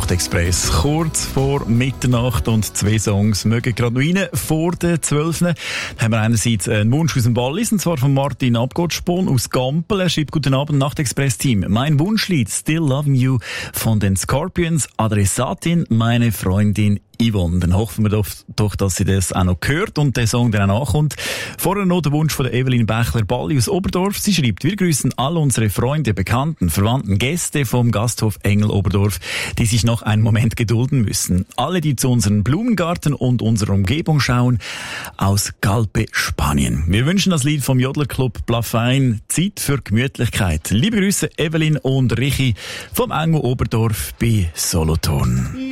Nachtexpress. Kurz vor Mitternacht und 2 Songs mögen gerade noch rein. Vor den 12. haben wir einerseits einen Wunsch aus dem Wallis, und zwar von Martin Abgottspon aus Gampel. Er schreibt: Guten Abend, Nachtexpress-Team. Mein Wunschlied Still Loving You von den Scorpions. Adressatin, meine Freundin Yvonne. Dann hoffen wir doch, dass sie das auch noch hört und der Song dann auch nachkommt. Vorher noch der Wunsch von der Evelyn Bächler-Balli aus Oberdorf. Sie schreibt: Wir grüßen alle unsere Freunde, Bekannten, Verwandten, Gäste vom Gasthof Engel Oberdorf, die sich noch einen Moment gedulden müssen. Alle, die zu unserem Blumengarten und unserer Umgebung schauen, aus Galpe, Spanien. Wir wünschen das Lied vom Jodlerclub Plafein, Zeit für Gemütlichkeit. Liebe Grüße, Evelyn und Richi vom Engel Oberdorf bei Solothurn.